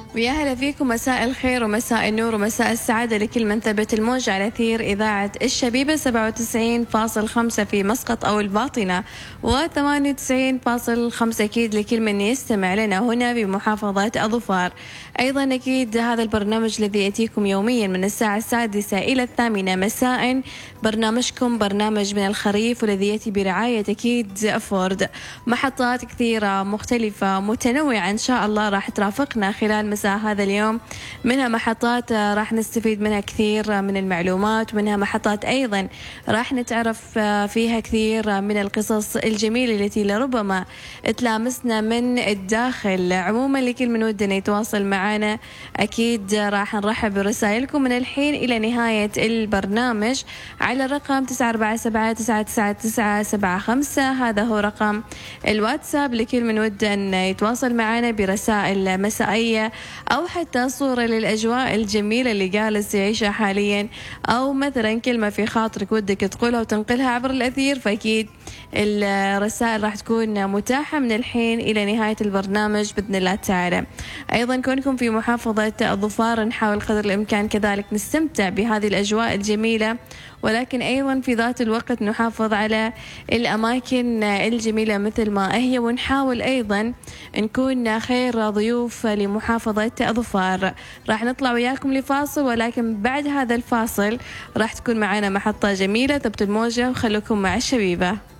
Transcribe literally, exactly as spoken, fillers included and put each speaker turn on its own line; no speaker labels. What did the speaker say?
ويا هلا فيكم، مساء الخير ومساء النور ومساء السعادة لكل من ثبت الموج على أثير إذاعة الشبيبة سبعة وتسعين فاصل خمسة في مسقط أو الباطنة، وثمانية وتسعين فاصل خمسة أكيد لكل من يستمع لنا هنا في محافظة الظفار. أيضا أكيد هذا البرنامج الذي يأتيكم يوميا من الساعة السادسة إلى الثامنة مساء، برنامجكم برنامج من الخريف، والذي يأتي برعاية أكيد فورد. محطات كثيرة مختلفة متنوعة إن شاء الله راح ترافقنا خلال مساء هذا اليوم، منها محطات راح نستفيد منها كثير من المعلومات، ومنها محطات أيضا راح نتعرف فيها كثير من القصص الجميلة التي لربما تلامسنا من الداخل. عموما لكل من ودنا يتواصل معنا أكيد راح نرحب برسائلكم من الحين إلى نهاية البرنامج على الرقم تسعة أربعة سبعة تسعة تسعة تسعة سبعة خمسة. هذا هو رقم الواتساب لكل من وده أن يتواصل معنا برسائل مسائية، أو حتى صورة للأجواء الجميلة اللي جالس يعيشها حاليا، أو مثلا كلمة في خاطرك ودك تقولها وتنقلها عبر الأثير، فأكيد الرسائل راح تكون متاحة من الحين إلى نهاية البرنامج بإذن الله تعالى. أيضا كونكم في محافظة الظفار نحاول قدر الإمكان كذلك نستمتع بهذه الأجواء الجميلة، ولكن أيضا في ذات الوقت نحافظ على الأماكن الجميلة مثل ما هي، ونحاول أيضا نكون خير ضيوف لمحافظة الظفار. راح نطلع وياكم لفاصل، ولكن بعد هذا الفاصل راح تكون معنا محطة جميلة ثبت الموجة، وخلوكم مع الشبيبة.